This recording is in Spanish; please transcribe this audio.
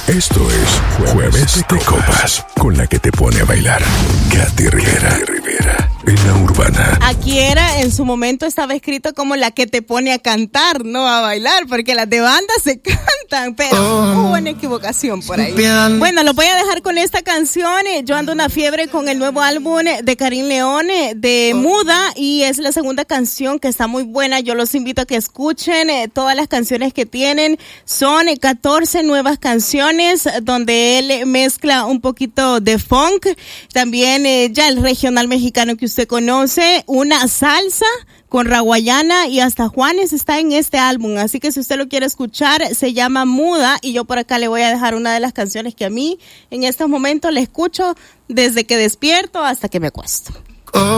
Esto es Jueves de Copas, con la que te pone a bailar Katy Rivera. En la Urbana. Aquí en su momento estaba escrito como la que te pone a cantar, no a bailar, porque las de banda se cantan, pero hubo una equivocación por ahí. Bueno, lo voy a dejar con esta canción. Yo ando una fiebre con el nuevo álbum de Karim León, de Muda, y es la segunda canción que está muy buena. Yo los invito a que escuchen todas las canciones que tienen. Son 14 nuevas canciones donde él mezcla un poquito de funk, también ya el regional mexicano que usted conoce, una salsa con raguayana, y hasta Juanes está en este álbum, así que si usted lo quiere escuchar, se llama Muda, y yo por acá le voy a dejar una de las canciones que a mí en estos momentos le escucho desde que despierto hasta que me acuesto.